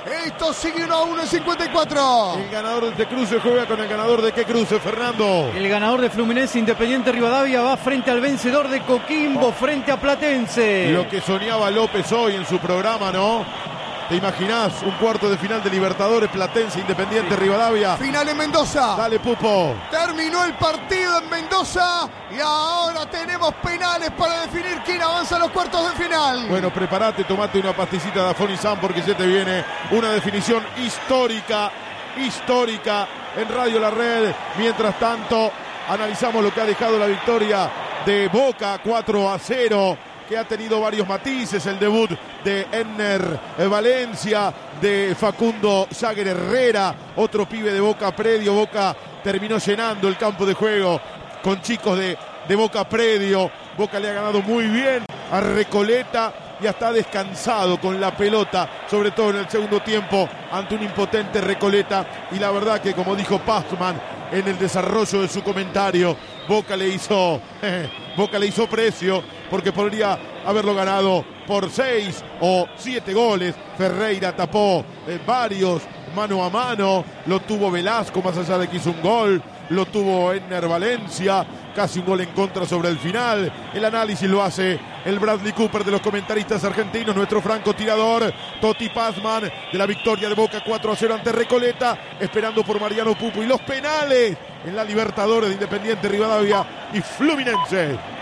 Esto sigue 1-1 en 54. El ganador de este cruce juega con el ganador de qué cruce, Fernando. El ganador de Fluminense Independiente Rivadavia va frente al vencedor de Coquimbo, frente a Platense. Lo que soñaba López hoy en su programa, ¿no? ¿Te imaginás un cuarto de final de Libertadores, Platense Independiente Rivadavia? Final en Mendoza. Dale, Pupo. Terminó el partido en Mendoza y ahora tenemos penales para definir quién avanza a los cuartos de final. Bueno, prepárate, tomate una pastillita de Afonizan porque se te viene una definición histórica en Radio La Red. Mientras tanto, analizamos lo que ha dejado la victoria de Boca 4-0. Que ha tenido varios matices, el debut de Enner Valencia, de Facundo Jagger Herrera, otro pibe de Boca Predio. Boca terminó llenando el campo de juego con chicos de Boca Predio. Boca le ha ganado muy bien a Recoleta y hasta ha descansado con la pelota, sobre todo en el segundo tiempo, ante un impotente Recoleta. Y la verdad que, como dijo Pazman en el desarrollo de su comentario, Boca le hizo precio, porque podría haberlo ganado por 6 o 7 goles. Ferreira tapó varios mano a mano, lo tuvo Velasco más allá de que hizo un gol, lo tuvo Enner Valencia, casi un gol en contra sobre el final. El análisis lo hace el Bradley Cooper de los comentaristas argentinos, nuestro francotirador Toti Pazman, de la victoria de Boca 4-0 ante Recoleta, esperando por Mariano Pupo y los penales en la Libertadores de Independiente Rivadavia y Fluminense.